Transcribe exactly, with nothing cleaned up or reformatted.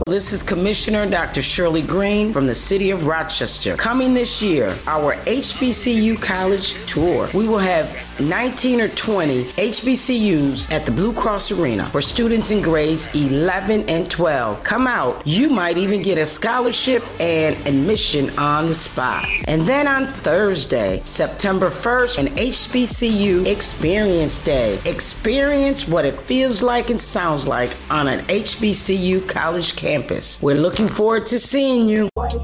This is Commissioner Doctor Shirley Green from the City of Rochester. Coming this year, our H B C U College Tour. We will have nineteen or twenty H B C Us at the Blue Cross Arena for students in grades eleven and twelve. Come out. You might even get a scholarship and admission on the spot. And then on Thursday, September first, an H B C U Experience Day. Experience what it feels like and sounds like on an H B C U college campus. We're looking forward to seeing you.